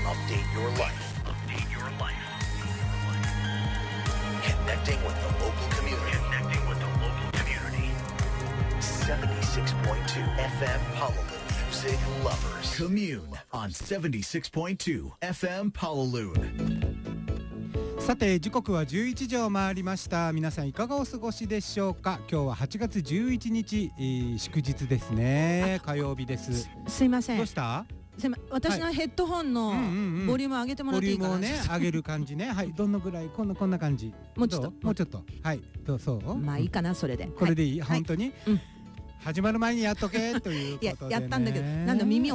Update your life. Connecting with the local community. 76.2 FM Honolulu Music Lovers. Commune on 76.2 FM Honolulu. さて時刻は11時を回りました。皆さんいかがお過ごしでしょうか。今日は8月11日、祝日ですね。火曜日です。 すいません。 どうした？ 私のヘッドホンのボリューム上げてもらっていいかな。 ボリュームをね上げる感じね。はい、どのぐらいこんな感じ。 もうちょっとはい、どうそう？ まあいいかなそれで。 これでいい、 はい、 本当に、始まる前にやっとけということでね。 やったんだけど、なんだ耳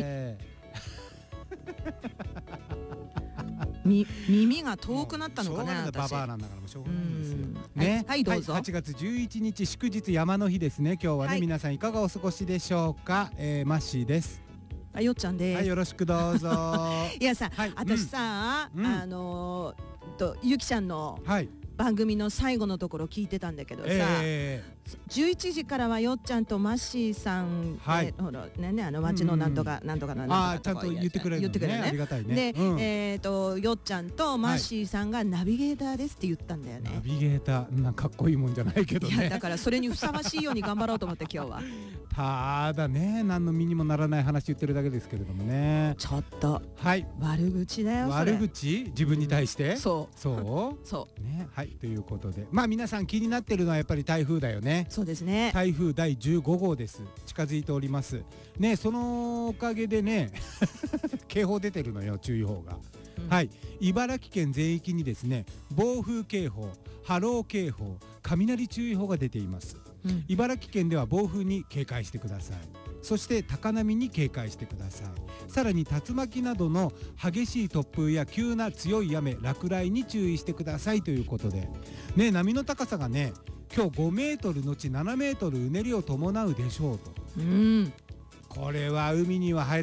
が遠くなったのかな。 ババアなんだからもうしょうがないんですよね。 はい、どうぞ。 8月11日祝日山の日ですね。今日はね、皆さんいかがお過ごしでしょうか。マッシーです。 よっちゃんです。 はい、よろしくどうぞ。 いやさ、私さ、ゆきちゃんの番組の最後のところ聞いてたんだけどさ、11時からはよっちゃんとマッシーさんで、ほらね、町のなんとかなんとかなんとか、 ちゃんと言ってくれるのね。ありがたいね。 で、よっちゃんとマッシーさんがナビゲーターですって言ったんだよね。 ナビゲーター、なんかかっこいいもんじゃないけどね。 いやだからそれにふさわしいように頑張ろうと思って今日は。 ただね、何の身にもならない話言ってるだけですけれどもね。 ちょっと、 はい、 悪口だよ。 悪口？自分に対して？ そうね。はい、ということで、まあ皆さん気になってるのはやっぱり台風だよね。 そうですね。 台風第15号です。近づいておりますね。そのおかげでね警報出てるのよ、注意報が。はい、茨城県全域にですね、暴風警報、波浪警報、雷注意報が出ています。茨城県では暴風に警戒してください。そして高波に警戒してください。さらに竜巻などの激しい突風や急な強い雨、落雷に注意してくださいということでね、波の高さがね、今日5メートルのち7メートルうねりを伴うでしょうと。これは海には入